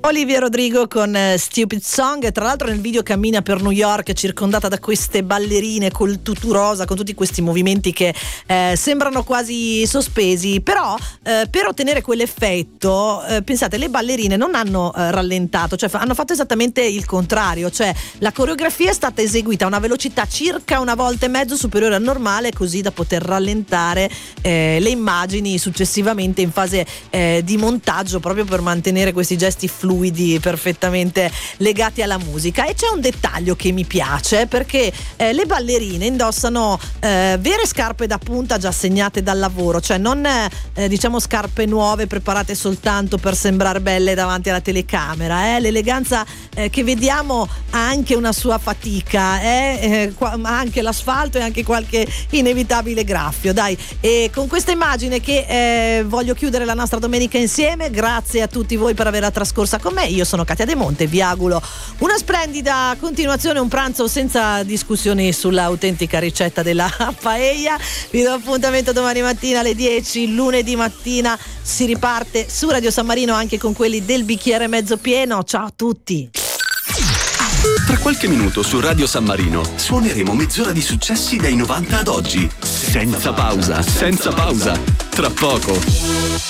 Olivia Rodrigo con Stupid Song. Tra l'altro nel video cammina per New York circondata da queste ballerine col tutù rosa, con tutti questi movimenti che sembrano quasi sospesi, però per ottenere quell'effetto pensate, le ballerine non hanno rallentato, cioè hanno fatto esattamente il contrario, cioè la coreografia è stata eseguita a una velocità circa una volta e mezzo superiore al normale, così da poter rallentare le immagini successivamente in fase di montaggio, proprio per mantenere questi gesti fluidi perfettamente legati alla musica. E c'è un dettaglio che mi piace, perché le ballerine indossano vere scarpe da punta già segnate dal lavoro, cioè non diciamo scarpe nuove preparate soltanto per sembrare belle davanti alla telecamera. L'eleganza che vediamo ha anche una sua fatica, anche l'asfalto e anche qualche inevitabile graffio. Dai, e con questa immagine che voglio chiudere la nostra domenica insieme. Grazie a tutti voi per averla trascorsa con me. Io sono Katia De Monte, vi auguro una splendida continuazione, un pranzo senza discussioni sull'autentica ricetta della paella. Vi do appuntamento domani mattina alle 10, lunedì mattina si riparte su Radio San Marino anche con quelli del bicchiere mezzo pieno. Ciao a tutti. Tra qualche minuto su Radio San Marino suoneremo mezz'ora di successi dai 90 ad oggi, senza pausa, senza pausa. Tra poco.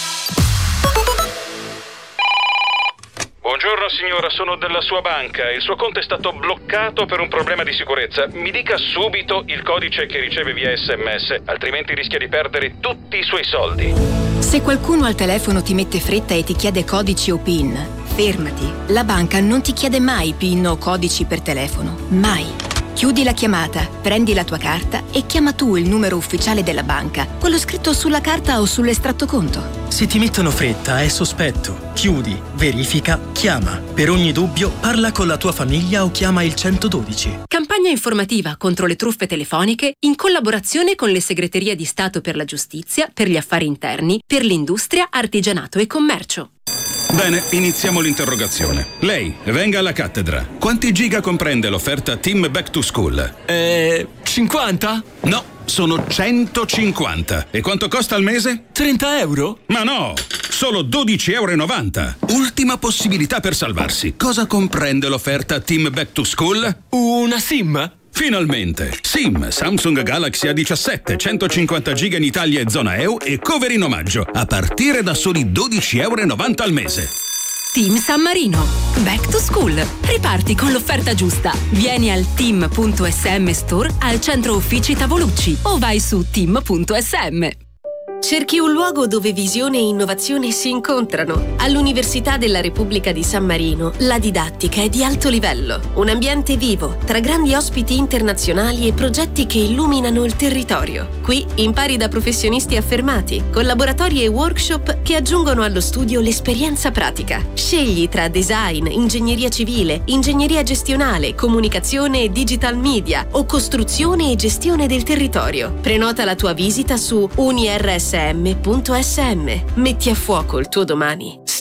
Buongiorno signora, sono della sua banca. Il suo conto è stato bloccato per un problema di sicurezza. Mi dica subito il codice che riceve via SMS, altrimenti rischia di perdere tutti i suoi soldi. Se qualcuno al telefono ti mette fretta e ti chiede codici o PIN, fermati. La banca non ti chiede mai PIN o codici per telefono. Mai. Chiudi la chiamata, prendi la tua carta e chiama tu il numero ufficiale della banca, quello scritto sulla carta o sull'estratto conto. Se ti mettono fretta è sospetto. Chiudi, verifica, chiama. Per ogni dubbio parla con la tua famiglia o chiama il 112. Campagna informativa contro le truffe telefoniche in collaborazione con le segreterie di Stato per la giustizia, per gli affari interni, per l'industria, artigianato e commercio. Bene, iniziamo l'interrogazione. Lei, venga alla cattedra. Quanti giga comprende l'offerta Team Back to School? 50? No, sono 150. E quanto costa al mese? 30 euro? Ma no, solo 12,90 €. Ultima possibilità per salvarsi. Cosa comprende l'offerta Team Back to School? Una SIM? Finalmente! SIM Samsung Galaxy A17, 150 giga in Italia e zona EU e cover in omaggio, a partire da soli 12,90 € al mese. Team San Marino. Back to School. Riparti con l'offerta giusta. Vieni al team.sm Store al centro uffici Tavolucci o vai su team.sm. Cerchi un luogo dove visione e innovazione si incontrano? All'Università della Repubblica di San Marino la didattica è di alto livello. Un ambiente vivo, tra grandi ospiti internazionali e progetti che illuminano il territorio. Qui impari da professionisti affermati, con laboratori e workshop che aggiungono allo studio l'esperienza pratica. Scegli tra design, ingegneria civile, ingegneria gestionale, comunicazione e digital media o costruzione e gestione del territorio. Prenota la tua visita su unirsm.sm. Metti a fuoco il tuo domani.